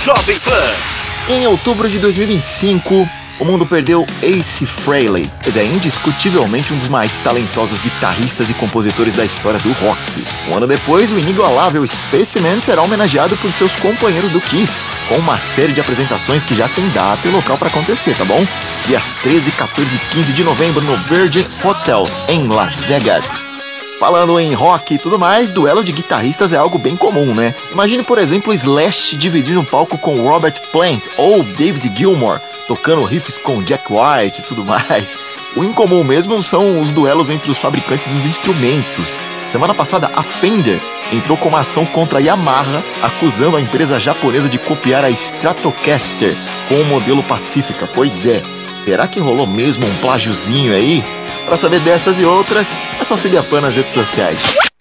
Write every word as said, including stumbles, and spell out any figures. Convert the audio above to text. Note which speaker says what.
Speaker 1: Jovem Pan.
Speaker 2: Em outubro de dois mil e vinte e cinco, o mundo perdeu Ace Frehley, pois é indiscutivelmente um dos mais talentosos guitarristas e compositores da história do rock. Um ano depois, o inigualável Spaceman será homenageado por seus companheiros do Kiss, com uma série de apresentações que já tem data e local para acontecer, tá bom? Dias treze, quatorze e quinze de novembro no Virgin Hotels, em Las Vegas. Falando em rock e tudo mais, duelo de guitarristas é algo bem comum, né? Imagine, por exemplo, Slash dividindo um palco com Robert Plant ou David Gilmour, tocando riffs com Jack White e tudo mais. O incomum mesmo são os duelos entre os fabricantes dos instrumentos. Semana passada, a Fender entrou com uma ação contra a Yamaha, acusando a empresa japonesa de copiar a Stratocaster com o modelo Pacifica. Pois é, será que rolou mesmo um plágiozinho aí? Para saber dessas e outras, é só seguir a Pan nas redes sociais.